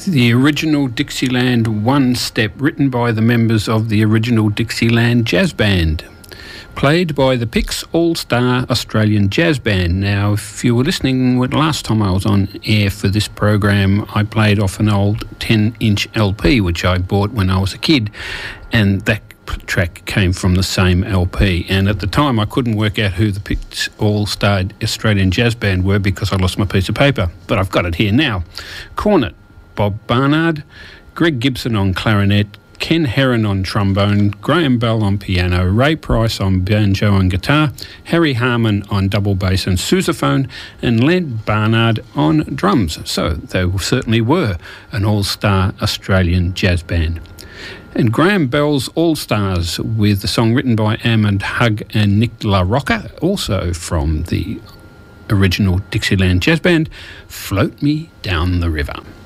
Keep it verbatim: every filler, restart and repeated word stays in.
The original Dixieland One Step, written by the members of the original Dixieland Jazz Band, played by the Pix All-Star Australian Jazz Band. Now, if you were listening when last time I was on air for this program, I played off an old ten-inch L P, which I bought when I was a kid, and that track came from the same L P. And at the time, I couldn't work out who the Pix All-Star Australian Jazz Band were because I lost my piece of paper, but I've got it here now. Cornet, Bob Barnard, Greg Gibson on clarinet, Ken Heron on trombone, Graham Bell on piano, Ray Price on banjo and guitar, Harry Harman on double bass and sousaphone, and Len Barnard on drums. So they certainly were an all-star Australian jazz band. And Graham Bell's All-Stars, with the song written by Ahmed Hug and Nick LaRocca, also from the original Dixieland Jazz Band, Float Me Down the River.